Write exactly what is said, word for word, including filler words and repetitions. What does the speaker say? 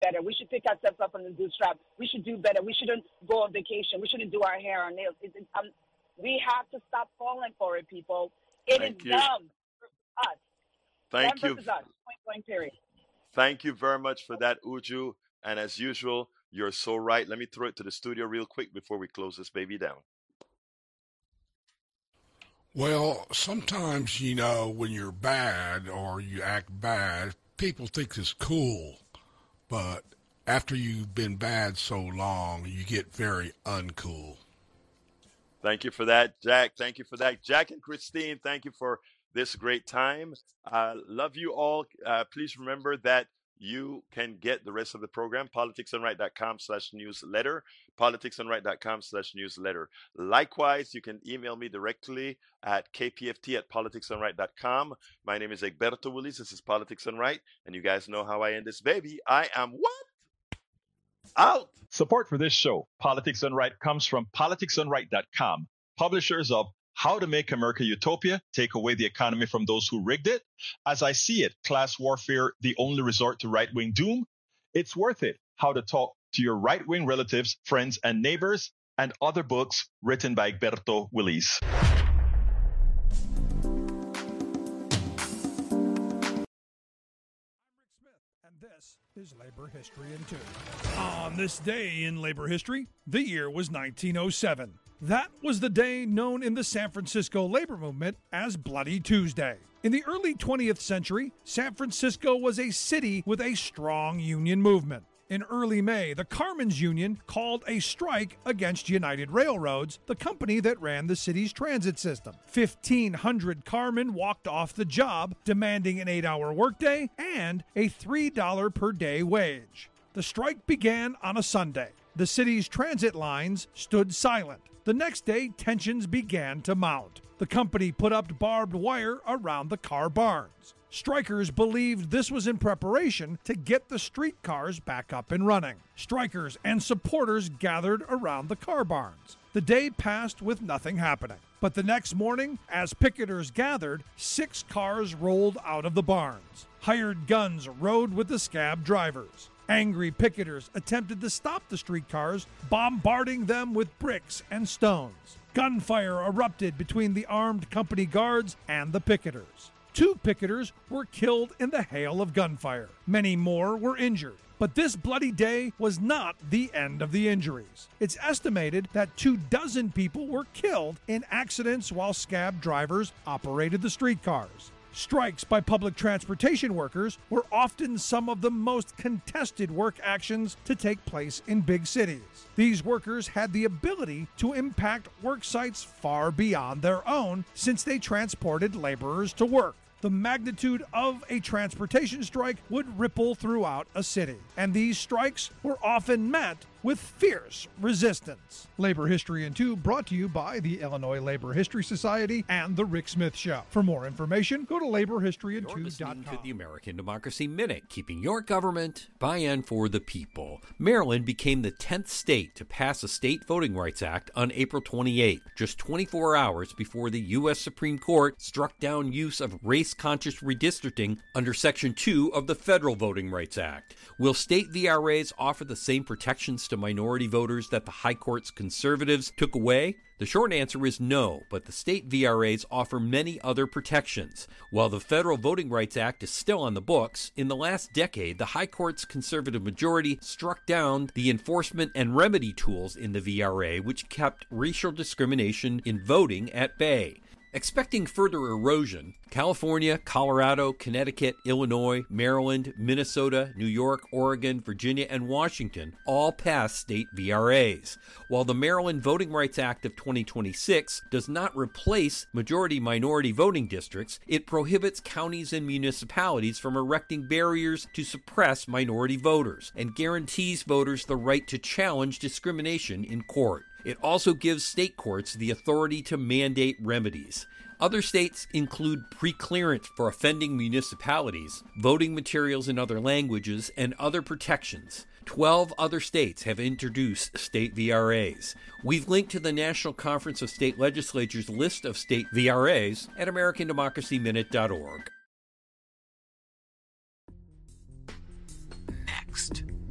better. We should pick ourselves up on the bootstrap. We should do better. We shouldn't go on vacation. We shouldn't do our hair, our nails. It, it, um, we have to stop falling for it, people. It Thank is you. dumb for us. Thank Them you. versus us. Point blank period. Thank you very much for that, Uju. And as usual, you're so right. Let me throw it to the studio real quick before we close this baby down. Well, sometimes, you know, when you're bad or you act bad, people think it's cool. But after you've been bad so long, you get very uncool. Thank you for that, Jack. Thank you for that. Jack and Christine, thank you for this great time. Uh, love you all. Uh, please remember that you can get the rest of the program, politicsandright.com slash newsletter, politicsandright.com slash newsletter. Likewise, you can email me directly at k p f t at politics and right dot com. My name is Egberto Willis. This is Politics and Right, and you guys know how I end this baby. I am what? Out. Support for this show, Politics and Right, comes from politics and right dot com, publishers of How to Make America Utopia, Take Away the Economy from Those Who Rigged It, As I See It, Class Warfare, The Only Resort to Right-Wing Doom, It's Worth It, How to Talk to Your Right-Wing Relatives, Friends, and Neighbors, and other books written by Egberto Willis. This is Labor History in Two. On this day in labor history, the year was nineteen oh seven. That was the day known in the San Francisco labor movement as Bloody Tuesday. In the early twentieth century, San Francisco was a city with a strong union movement. In early May, the Carmen's Union called a strike against United Railroads, the company that ran the city's transit system. fifteen hundred carmen walked off the job, demanding an eight-hour workday and a three dollars per day wage. The strike began on a Sunday. The city's transit lines stood silent. The next day, tensions began to mount. The company put up barbed wire around the car barns. Strikers believed this was in preparation to get the streetcars back up and running. Strikers and supporters gathered around the car barns. The day passed with nothing happening. But the next morning, as picketers gathered, six cars rolled out of the barns. Hired guns rode with the scab drivers. Angry picketers attempted to stop the streetcars, bombarding them with bricks and stones. Gunfire erupted between the armed company guards and the picketers. Two picketers were killed in the hail of gunfire. Many more were injured. But this bloody day was not the end of the injuries. It's estimated that two dozen people were killed in accidents while scab drivers operated the streetcars. Strikes by public transportation workers were often some of the most contested work actions to take place in big cities. These workers had the ability to impact work sites far beyond their own, since they transported laborers to work. The magnitude of a transportation strike would ripple throughout a city, and these strikes were often met with fierce resistance. Labor History in Two brought to you by the Illinois Labor History Society and The Rick Smith Show. For more information, go to labor history in two dot com. You're listening to the American Democracy Minute, keeping your government by and for the people. Maryland became the tenth state to pass a state voting rights act on April twenty-eighth, just twenty-four hours before the U S Supreme Court struck down use of race-conscious redistricting under Section two of the Federal Voting Rights Act. Will state V R As offer the same protections to minority voters that the High Court's conservatives took away? The short answer is no, but the state V R As offer many other protections. While the Federal Voting Rights Act is still on the books, in the last decade, the High Court's conservative majority struck down the enforcement and remedy tools in the V R A, which kept racial discrimination in voting at bay. Expecting further erosion, California, Colorado, Connecticut, Illinois, Maryland, Minnesota, New York, Oregon, Virginia, and Washington all passed state V R As. While the Maryland Voting Rights Act of twenty twenty-six does not replace majority-minority voting districts, it prohibits counties and municipalities from erecting barriers to suppress minority voters and guarantees voters the right to challenge discrimination in court. It also gives state courts the authority to mandate remedies. Other states include pre-clearance for offending municipalities, voting materials in other languages, and other protections. Twelve other states have introduced state V R As. We've linked to the National Conference of State Legislatures list of state V R As at american democracy minute dot org.